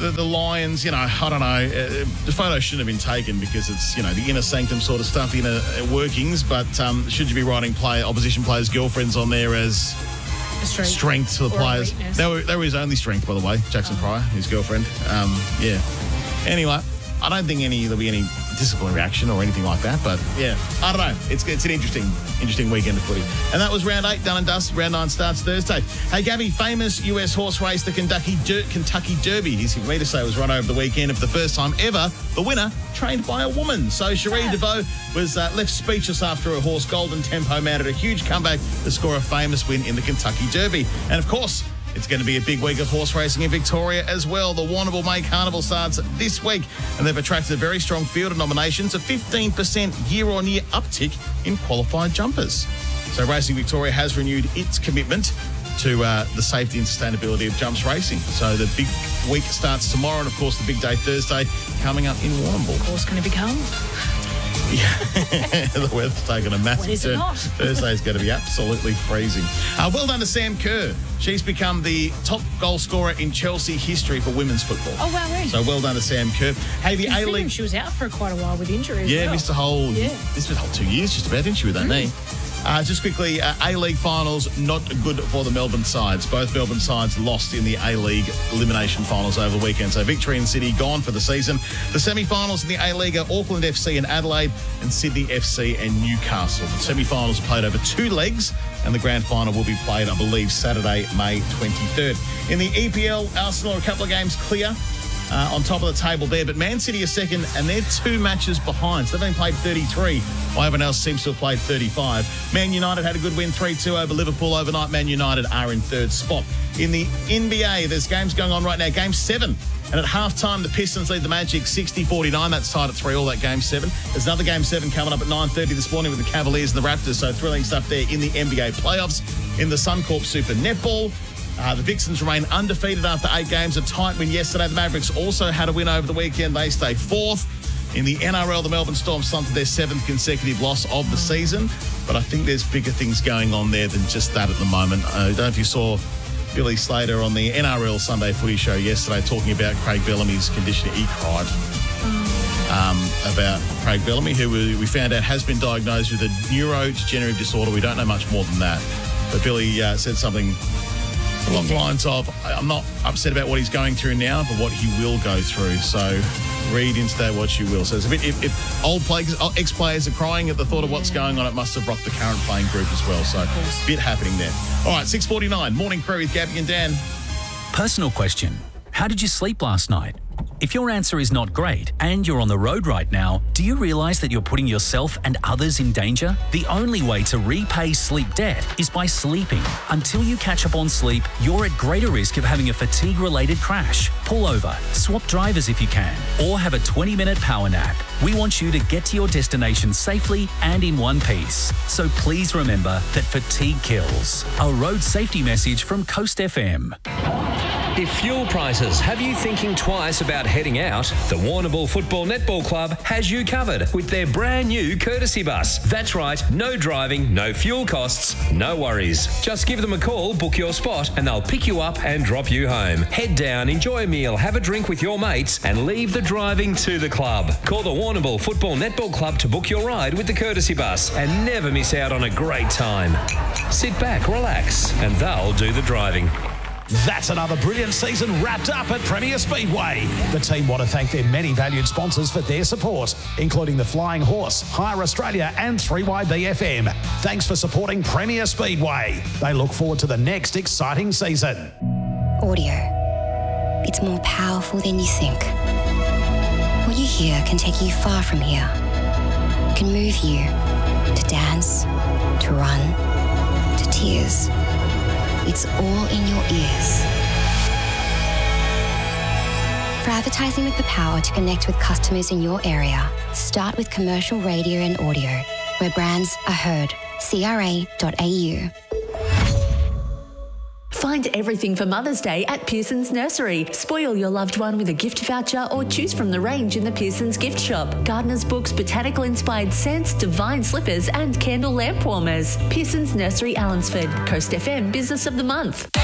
the Lions, I don't know. The photo shouldn't have been taken because it's, the inner sanctum sort of stuff, inner workings. But should you be writing opposition players' girlfriends on there as strength for the players? They were his only strength, by the way, Jackson Pryor, his girlfriend. Yeah. Anyway, I don't think there'll be any disciplinary action or anything like that. But, yeah, I don't know. It's an interesting weekend of footy. And that was round 8 done and dusted. Round 9 starts Thursday. Hey, Gabby, famous US horse race, the Kentucky Derby, easy for me to say, was run over the weekend. For the first time ever, the winner trained by a woman. So Cherie DeVoe was left speechless after her horse Golden Tempo mounted a huge comeback to score a famous win in the Kentucky Derby. And, of course, it's going to be a big week of horse racing in Victoria as well. The Warrnambool May Carnival starts this week, and they've attracted a very strong field of nominations, a 15% year-on-year uptick in qualified jumpers. So Racing Victoria has renewed its commitment to the safety and sustainability of jumps racing. So the big week starts tomorrow, and of course the big day Thursday coming up in Warrnambool. Of course, going to be cold. Yeah, the weather's taken a massive turn. Thursday's going to be absolutely freezing. Well done to Sam Kerr. She's become the top goal scorer in Chelsea history for women's football. Oh, wow, really? So well done to Sam Kerr. Hey, the A-League... She was out for quite a while with injury as well. Missed a whole 2 years just about, didn't she, with that knee? Just quickly, A-League finals, not good for the Melbourne sides. Both Melbourne sides lost in the A-League elimination finals over the weekend. So Victory City gone for the season. The semi-finals in the A-League are Auckland FC and Adelaide and Sydney FC and Newcastle. The semi-finals are played over 2 legs and the grand final will be played, I believe, Saturday, May 23rd. In the EPL, Arsenal are a couple of games clear. On top of the table there, but Man City are second and they're 2 matches behind. So they've only played 33, while everyone else seems to have played 35. Man United had a good win 3-2 over Liverpool overnight. Man United are in 3rd spot. In the NBA, there's games going on right now. Game 7. And at halftime, the Pistons lead the Magic 60-49. That's tied at 3 all, that Game 7. There's another Game 7 coming up at 9:30 this morning with the Cavaliers and the Raptors. So thrilling stuff there in the NBA playoffs. In the Suncorp Super Netball, the Vixens remain undefeated after 8 games. A tight win yesterday. The Mavericks also had a win over the weekend. They stay 4th. In the NRL, the Melbourne Storm slumped their 7th consecutive loss of the season. But I think there's bigger things going on there than just that at the moment. I don't know if you saw Billy Slater on the NRL Sunday Footy Show yesterday talking about Craig Bellamy's condition. He cried about Craig Bellamy, who we found out has been diagnosed with a neurodegenerative disorder. We don't know much more than that. But Billy said something along the lines of, I'm not upset about what he's going through now, but what he will go through. So read into that what you will. So it's a bit, if old players, ex-players are crying at the thought of what's going on, it must have rocked the current playing group as well. So a bit happening there. All right, 6:49, Morning Crew with Gabby and Dan. Personal question. How did you sleep last night? If your answer is not great and you're on the road right now, do you realise that you're putting yourself and others in danger? The only way to repay sleep debt is by sleeping. Until you catch up on sleep, you're at greater risk of having a fatigue-related crash. Pull over, swap drivers if you can, or have a 20-minute power nap. We want you to get to your destination safely and in one piece. So please remember that fatigue kills. A road safety message from Coast FM. If fuel prices have you thinking twice about heading out, the Warrnambool Football Netball Club has you covered with their brand new courtesy bus. That's right, no driving, no fuel costs, no worries. Just give them a call, book your spot, and they'll pick you up and drop you home. Head down, enjoy a meal, have a drink with your mates, and leave the driving to the club. Call the Warrnambool Football Netball Club to book your ride with the courtesy bus and never miss out on a great time. Sit back, relax, and they'll do the driving. That's another brilliant season wrapped up at Premier Speedway. The team want to thank their many valued sponsors for their support, including the Flying Horse, Hire Australia and 3YBFM. Thanks for supporting Premier Speedway. They look forward to the next exciting season. Audio. It's more powerful than you think. What you hear can take you far from here. It can move you to dance, to run, to tears. It's all in your ears. For advertising with the power to connect with customers in your area, start with commercial radio and audio, where brands are heard. CRA.au. Find everything for Mother's Day at Pearson's Nursery. Spoil your loved one with a gift voucher or choose from the range in the Pearson's gift shop. Gardener's books, botanical-inspired scents, divine slippers and candle lamp warmers. Pearson's Nursery, Allensford. Coast FM Business of the Month.